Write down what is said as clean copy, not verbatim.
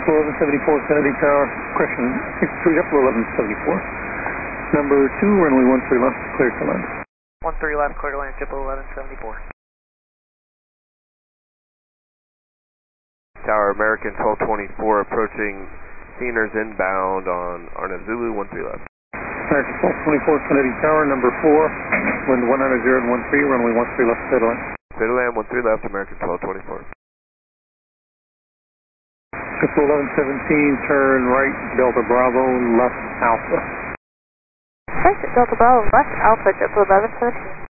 JetBlue 1174, Kennedy Tower, correction, 63 JetBlue 1174. Number 2, runway 13 left, clear to land. 13 left, clear to land, JetBlue 1174. Tower, American 1224, approaching Seniors inbound on Arna Zulu, 13 left. American 1224, Kennedy Tower, number 4, wind 190 and 13, runway 13 left, clear to land. Clear to land, 13 left, American 1224. JetBlue 1117, turn right, Delta Bravo, left Alpha. Delta Bravo, left Alpha, JetBlue 1117.